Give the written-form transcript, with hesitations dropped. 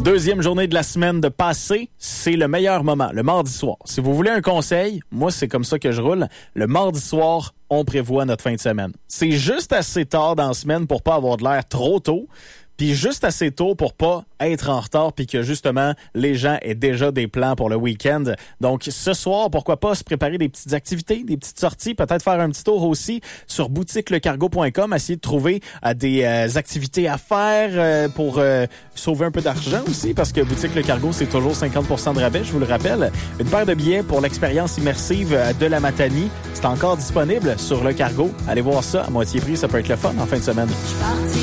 Deuxième journée de la semaine de Passé, c'est le meilleur moment, le mardi soir. Si vous voulez un conseil, moi c'est comme ça que je roule. Le mardi soir, on prévoit notre fin de semaine. C'est juste assez tard dans la semaine pour pas avoir de l'air trop tôt. Puis juste assez tôt pour pas être en retard puis que justement les gens aient déjà des plans pour le week-end. Donc ce soir, pourquoi pas se préparer des petites activités, des petites sorties, peut-être faire un petit tour aussi sur boutiquelecargo.com, essayer de trouver des activités à faire pour sauver un peu d'argent aussi parce que Boutique Le Cargo, c'est toujours 50% de rabais, je vous le rappelle. Une paire de billets pour l'expérience immersive de la Matanie, c'est encore disponible sur Le Cargo. Allez voir ça à moitié prix, ça peut être le fun en fin de semaine.